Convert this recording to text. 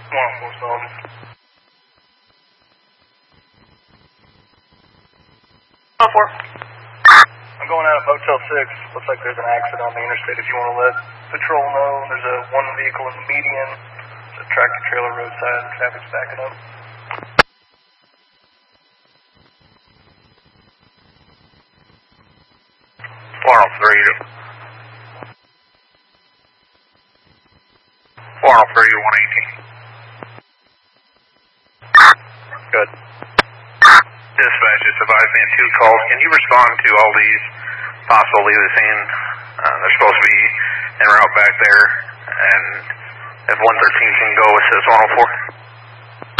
104 solid. Oh, 4. I'm going out of Motel 6. Looks like there's an accident on the interstate. If you want to let patrol know, there's one vehicle in the median. There's a tractor trailer roadside. Traffic's backing up. Floral 3 to 118. Good. Dispatch is advising in 2 calls. Can you respond to all these possible leave the scene? They're supposed to be en route back there, and if 113 can go, assist 104.